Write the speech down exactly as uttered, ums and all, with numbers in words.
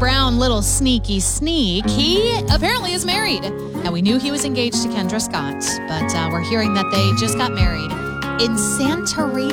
Brown, little sneaky sneak, he apparently is married. Now, we knew he was engaged to Kendra Scott, but uh, we're hearing that they just got married in Santorini.